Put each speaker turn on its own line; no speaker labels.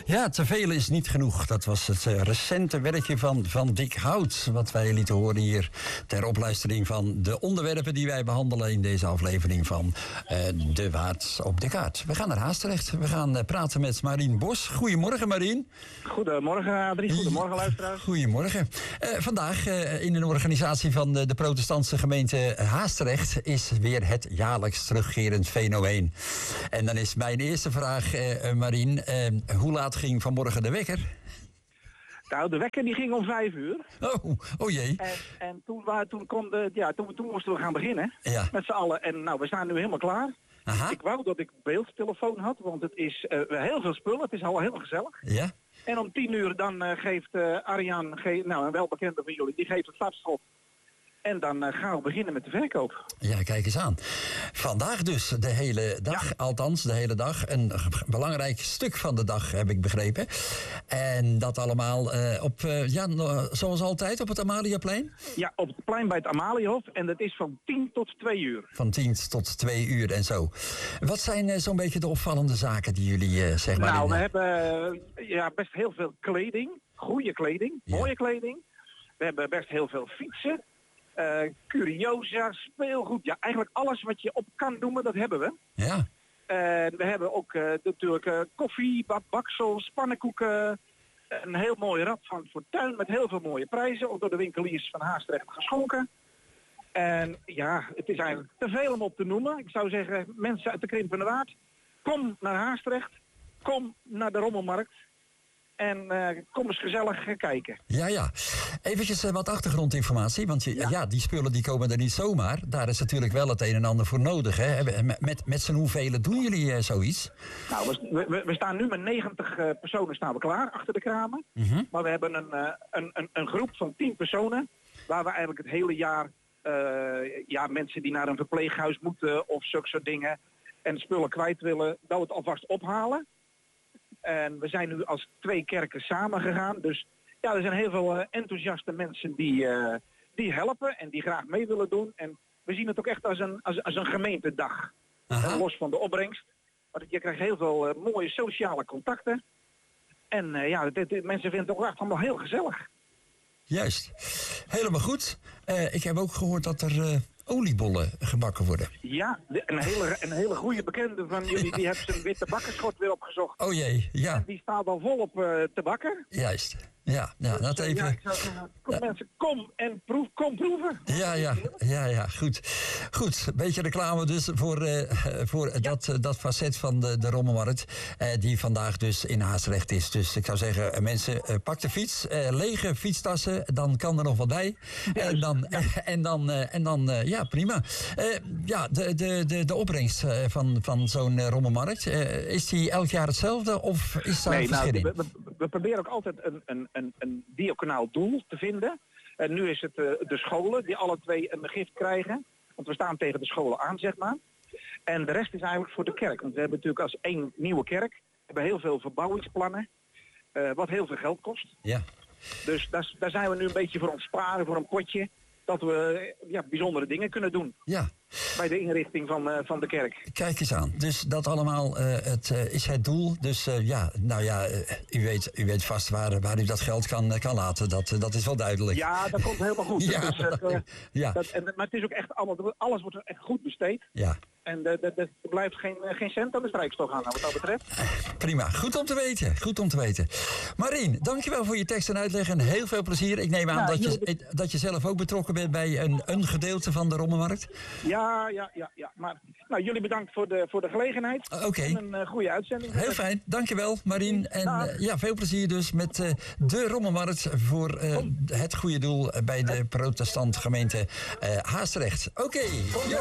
Ja, te veel is niet genoeg. Dat was het recente werkje van Dick Hout, wat wij lieten horen hier ter opluistering van de onderwerpen die wij behandelen in deze aflevering van De Waard op de Kaart. We gaan naar Haastrecht. We gaan praten met Marien Bos. Goedemorgen, Marien.
Goedemorgen, Adrie. Goedemorgen, luisteraars.
Goedemorgen. Vandaag in een organisatie van de protestantse gemeente Haastrecht is weer het jaarlijks terugkerend fenomeen. En dan is mijn eerste vraag, Marien, hoe laat ging vanmorgen de wekker?
Nou, de wekker die ging om 5 uur.
Oh jee.
En toen moesten we gaan beginnen.
Ja.
Met z'n allen. En nou, we staan nu helemaal klaar.
Aha.
Ik wou dat ik beeldtelefoon had, want het is heel veel spullen. Het is al heel gezellig.
Ja.
En om 10 uur dan geeft Arjan, een welbekende van jullie, die geeft het startschot. En dan gaan we beginnen met de verkoop.
Ja, kijk eens aan. Vandaag dus de hele dag, ja. Althans de hele dag. Een belangrijk stuk van de dag, heb ik begrepen. En dat allemaal zoals altijd op het Amaliaplein?
Ja, op het plein bij het Amaliahof. En dat is van 10 tot 2 uur.
Van 10 tot 2 uur en zo. Wat zijn zo'n beetje de opvallende zaken die jullie zeg maar...
Nou, we hebben best heel veel kleding. Goede kleding, mooie kleding. We hebben best heel veel fietsen. Curiosa, speelgoed. Ja, eigenlijk alles wat je op kan noemen, dat hebben we.
Ja.
We hebben ook natuurlijk koffie, baksels, pannenkoeken. Een heel mooi rad van Fortuin met heel veel mooie prijzen. Ook door de winkeliers van Haastrecht geschonken. En ja, het is eigenlijk te veel om op te noemen. Ik zou zeggen, mensen uit de Krimpende Waard, kom naar Haastrecht. Kom naar de Rommelmarkt. En kom eens gezellig kijken.
Ja. Eventjes wat achtergrondinformatie. Want die spullen die komen er niet zomaar. Daar is natuurlijk wel het een en ander voor nodig. Hè? Met z'n hoeveel doen jullie zoiets?
Nou, we staan nu met 90 personen staan we klaar achter de kramen.
Mm-hmm.
Maar we hebben een groep van 10 personen. Waar we eigenlijk het hele jaar mensen die naar een verpleeghuis moeten of zulke soort dingen. En spullen kwijt willen, dat we het alvast ophalen. En we zijn nu als 2 kerken samen gegaan. Dus ja, er zijn heel veel enthousiaste mensen die helpen en die graag mee willen doen. En we zien het ook echt als een gemeentedag. Los van de opbrengst. Want je krijgt heel veel mooie sociale contacten. En mensen vinden het ook echt allemaal heel gezellig.
Juist. Helemaal goed. Ik heb ook gehoord dat er oliebollen gebakken worden.
Ja, een hele goede bekende van jullie, die heeft zijn witte bakkerschot weer opgezocht.
Oh jee, ja.
En die staat al volop te bakken.
Juist. Ja, dat even...
Ja, ik zou zeggen, mensen, kom proeven.
Ja, goed. Een beetje reclame dus voor dat facet van de Rommelmarkt, die vandaag dus in Haastrecht is. Dus ik zou zeggen, mensen, pak de fiets, lege fietstassen, dan kan er nog wat bij. En dan, prima. De opbrengst van zo'n Rommelmarkt, is die elk jaar hetzelfde of is daar een verschil in?
We proberen ook altijd een diaconaal doel te vinden. En nu is het de scholen die alle 2 een gift krijgen. Want we staan tegen de scholen aan, zeg maar. En de rest is eigenlijk voor de kerk. Want we hebben natuurlijk als 1 nieuwe kerk. We hebben heel veel verbouwingsplannen. Wat heel veel geld kost.
Ja.
Dus daar zijn we nu een beetje voor ons sparen, voor een potje. Dat we bijzondere dingen kunnen doen.
Ja.
Bij de inrichting van de kerk.
Kijk eens aan. Dus dat allemaal is het doel. Dus u weet vast waar u dat geld kan laten. Dat is wel duidelijk.
Ja, dat komt helemaal goed.
Ja,
maar het is ook echt allemaal, alles wordt echt goed besteed.
Ja.
En er blijft geen cent aan de strijkstok hangen wat dat betreft.
Prima, goed om te weten. Marien, dankjewel voor je tekst en uitleg en heel veel plezier. Ik neem aan dat je zelf ook betrokken bent bij een gedeelte van de Rommelmarkt.
Ja. Maar jullie bedankt voor de gelegenheid.
Oké.
En een goede uitzending.
Heel fijn, dankjewel Marien. En veel plezier dus met de Rommelmarkt voor het goede doel bij de protestant gemeente Haastrecht. Oké.